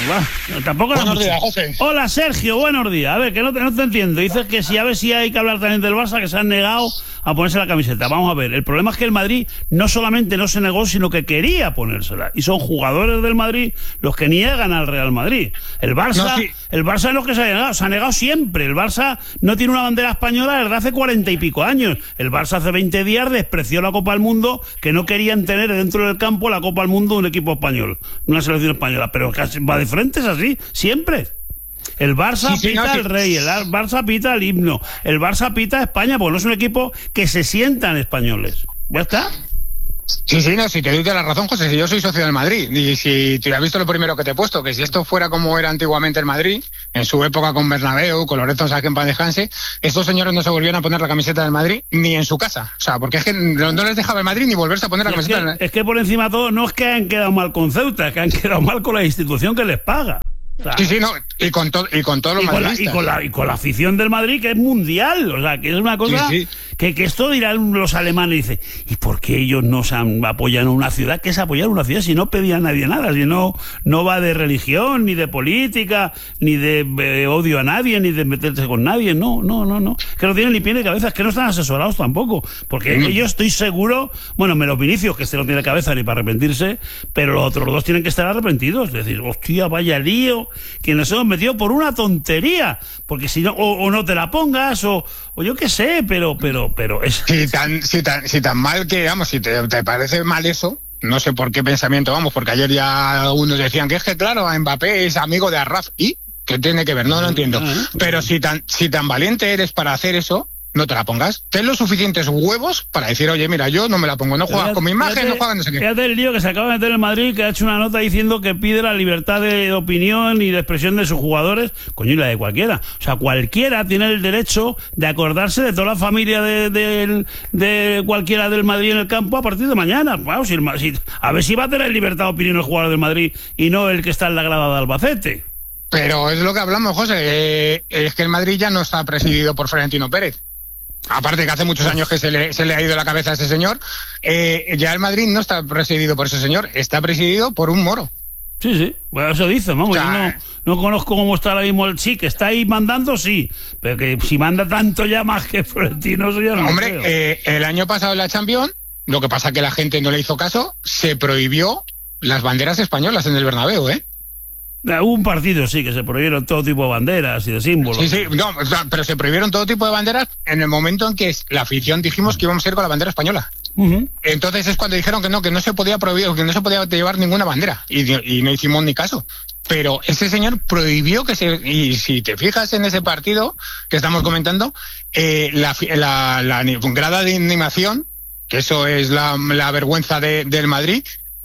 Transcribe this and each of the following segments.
tampoco buenos días, José. Hola, Sergio, buenos días. A ver, que no te entiendo. Dices que si a ver si hay que hablar también del Barça, que se han negado a ponerse la camiseta. Vamos a ver, el problema es que el Madrid no solamente no se negó, sino que quería ponérsela. Y son jugadores del Madrid los que niegan al Real Madrid. El Barça no es que se ha negado siempre. El Barça no tiene una bandera española desde hace 40 y pico años. El Barça hace 20 días despreció la Copa del Mundo, que no querían tener dentro del campo la Copa del Mundo un equipo español, una selección española, pero casi va de frente, es así, siempre. El Barça pita al Rey, el Barça pita el himno, el Barça pita a España, porque no es un equipo que se sientan españoles. ¿Ya está? Sí, si te doy la razón, José, si yo soy socio del Madrid, y si te has visto lo primero que te he puesto, que si esto fuera como era antiguamente el Madrid, en su época con Bernabéu, con Lorenzo Sá, que en paz descanse, estos señores no se volvían a poner la camiseta del Madrid ni en su casa. O sea, porque es que no les dejaba el Madrid ni volverse a poner la camiseta del Madrid. Es que por encima de todo, no es que han quedado mal con Ceuta, es que han quedado mal con la institución que les paga. O sea, sí, no, y con todos los madridistas. Y con la afición del Madrid, que es mundial, o sea, que es una cosa que esto dirán los alemanes, dice, ¿y por qué ellos no se apoyan a una ciudad? ¿Qué es apoyar a una ciudad si no pedía a nadie nada? Si no va de religión, ni de política, ni de odio a nadie, ni de meterse con nadie, no. Que no tienen ni pie ni cabeza, es que no están asesorados tampoco, porque ellos estoy seguro, bueno, menos Vinicius, que no tiene cabeza ni para arrepentirse, pero los otros dos tienen que estar arrepentidos, es decir, hostia, vaya lío que nos hemos metido por una tontería, porque si no, o no te la pongas, o yo qué sé, pero es... Si tan mal que, vamos, si te parece mal eso, no sé por qué pensamiento vamos, porque ayer ya algunos decían que es que claro, Mbappé es amigo de Arraf, ¿y qué tiene que ver? No lo entiendo. Pero si tan valiente eres para hacer eso, no te la pongas. Ten los suficientes huevos para decir, oye, mira, yo no me la pongo, no juegas con mi imagen, no juegas no sé qué. Fíjate el lío que se acaba de meter en Madrid, que ha hecho una nota diciendo que pide la libertad de opinión y de expresión de sus jugadores, coño, y la de cualquiera. O sea, cualquiera tiene el derecho de acordarse de toda la familia de cualquiera del Madrid en el campo a partir de mañana. Wow, a ver si va a tener libertad de opinión el jugador del Madrid y no el que está en la grada de Albacete. Pero es lo que hablamos, José, es que el Madrid ya no está presidido por Florentino Pérez. Aparte que hace muchos años que se le ha ido la cabeza a ese señor, ya el Madrid no está presidido por ese señor, está presidido por un moro. Sí, bueno, eso dice, vamos, o sea, yo no conozco cómo está ahora mismo sí, que está ahí mandando, sí, pero que si manda tanto ya más que Florentino, eso ya no. Hombre, el año pasado en la Champions, lo que pasa que la gente no le hizo caso, se prohibió las banderas españolas en el Bernabéu, Hubo un partido, sí, que se prohibieron todo tipo de banderas y de símbolos. Sí, no, pero se prohibieron todo tipo de banderas en el momento en que la afición dijimos que íbamos a ir con la bandera española. Entonces es cuando dijeron que no se podía prohibir, que no se podía llevar ninguna bandera. Y no hicimos ni caso. Pero ese señor prohibió y si te fijas en ese partido que estamos comentando, la grada de animación, que eso es la vergüenza del Madrid,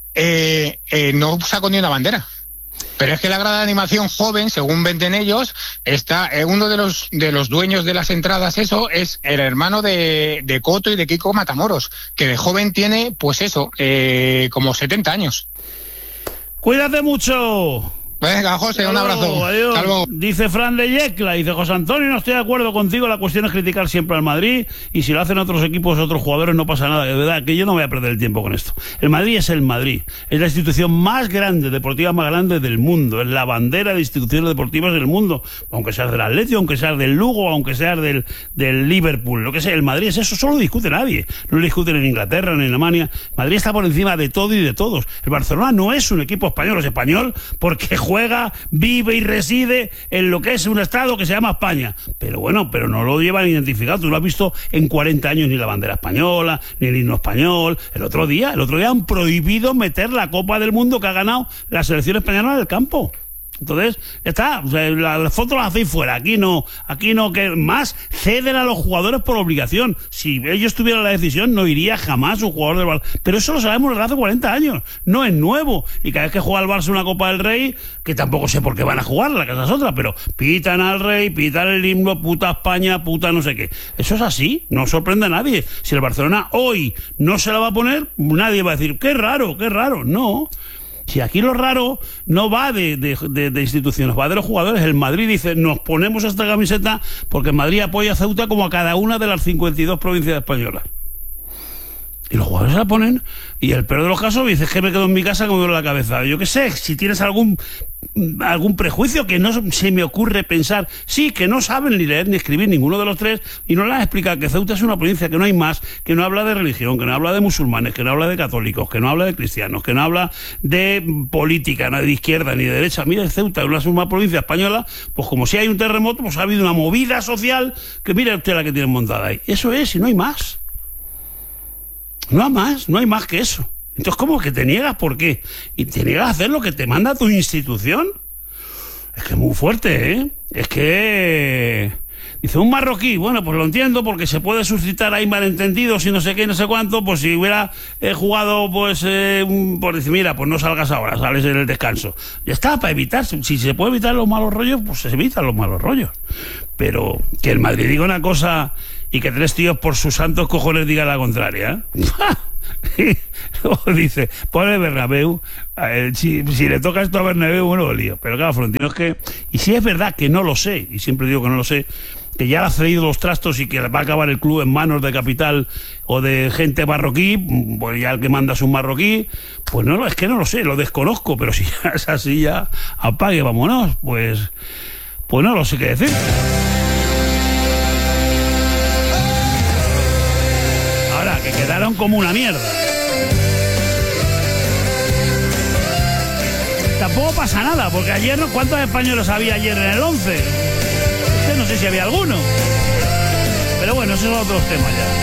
no sacó ni una bandera. Pero es que la grada de animación joven, según venden ellos, está uno de los dueños de las entradas, eso es el hermano de Coto y de Kiko Matamoros, que de joven tiene, pues eso, como 70 años. ¡Cuídate mucho! Venga, José, un abrazo. Adiós. Dice Fran de Yecla, dice José Antonio, no estoy de acuerdo contigo, la cuestión es criticar siempre al Madrid y si lo hacen otros equipos, otros jugadores, no pasa nada. De verdad, que yo no voy a perder el tiempo con esto. El Madrid es el Madrid, es la institución más grande, deportiva más grande del mundo, es la bandera de instituciones deportivas del mundo, aunque seas del Atleti, aunque seas del Lugo, aunque seas del Liverpool, lo que sea, el Madrid es eso, solo discute nadie, no lo discuten en Inglaterra, ni en Alemania. Madrid está por encima de todo y de todos. El Barcelona no es un equipo español, es español porque juega, vive y reside en lo que es un estado que se llama España. Pero bueno, pero no lo llevan identificado. Tú lo has visto en 40 años ni la bandera española, ni el himno español. El otro día han prohibido meter la Copa del Mundo que ha ganado la selección española en el campo. Entonces, ya está, o sea, las fotos las hacéis fuera, aquí no, que más ceden a los jugadores por obligación. Si ellos tuvieran la decisión, no iría jamás un jugador del Barça. Pero eso lo sabemos desde hace 40 años, no es nuevo. Y cada vez que juega el Barça una Copa del Rey, que tampoco sé por qué van a jugarla, que esa es otra, pero pitan al Rey, pitan el himno, puta España, puta no sé qué. Eso es así, no sorprende a nadie. Si el Barcelona hoy no se la va a poner, nadie va a decir, qué raro, no. Si aquí lo raro no va de instituciones, va de los jugadores. El Madrid dice, nos ponemos esta camiseta porque Madrid apoya a Ceuta como a cada una de las 52 provincias españolas. Y los jugadores se la ponen, y el peor de los casos dice que me quedo en mi casa que me duele la cabeza. Yo qué sé, si tienes algún algún prejuicio que no se me ocurre pensar. Sí, que no saben ni leer ni escribir ninguno de los tres y no les han explicado que Ceuta es una provincia que no hay más, que no habla de religión, que no habla de musulmanes, que no habla de católicos, que no habla de cristianos, que no habla de política, ni de izquierda ni de derecha. Mire, Ceuta es una provincia española, pues como si hay un terremoto, pues ha habido una movida social que mire usted la que tienen montada ahí. Eso es, y no hay más. No hay más que eso. Entonces, ¿cómo que te niegas? ¿Por qué? ¿Y te niegas a hacer lo que te manda tu institución? Es que es muy fuerte, ¿eh? Es que... Dice, un marroquí, bueno, pues lo entiendo porque se puede suscitar ahí malentendidos y no sé qué, no sé cuánto, pues si hubiera jugado, pues, por decir, mira, pues no salgas ahora, sales en el descanso. Ya está, para evitar, si se puede evitar los malos rollos, pues se evitan los malos rollos. Pero que el Madrid diga una cosa y que 3 tíos por sus santos cojones digan la contraria, ¿eh? Luego dice, pone Bernabéu, si le toca esto a Bernabéu, bueno, lío. Pero claro, Florentino, es que, y si es verdad que no lo sé, y siempre digo que no lo sé, que ya ha cedido los trastos y que va a acabar el club en manos de capital o de gente marroquí, pues ya el que manda es un marroquí, pues no, es que no lo sé, lo desconozco, pero si ya es así, ya apague, vámonos, pues no lo sé qué decir. Ahora, que quedaron como una mierda. Tampoco pasa nada, porque ayer, ¿cuántos españoles había ayer en el 11? No sé si había alguno. Pero bueno, esos son otros temas ya.